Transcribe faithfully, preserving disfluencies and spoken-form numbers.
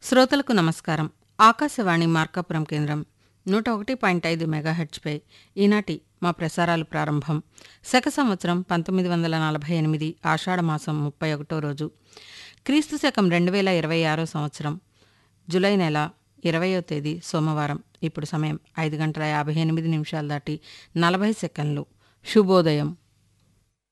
శ్రోతలకు నమస్కారం. ఆకాశవాణి మార్కాపురం కేంద్రం నూట ఒకటి పాయింట్ ఐదు మెగాహెర్ట్జ్పై ఈనాటి మా ప్రసారాలు ప్రారంభం. శక సంవత్సరం పంతొమ్మిది వందల నలభై ఎనిమిది ఆషాఢమాసం ముప్పై ఒకటో రోజు, క్రీస్తు శకం రెండు వేల ఇరవై ఆరో సంవత్సరం జులై నెల ఇరవయో తేదీ సోమవారం. ఇప్పుడు సమయం ఐదు గంటల యాభై ఎనిమిది నిమిషాలు దాటి నలభై సెకండ్లు. శుభోదయం.